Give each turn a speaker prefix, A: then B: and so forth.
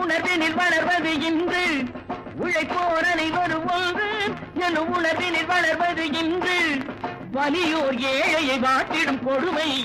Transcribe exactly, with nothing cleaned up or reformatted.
A: உணர்வினில் வளர்வது இன்று உழைப்போர் அனைவரும் ஒன்று எனும் உணர்வினில் வளர்வது இன்று வலியோர் ஏழையை வாட்டிடும் கொடுமை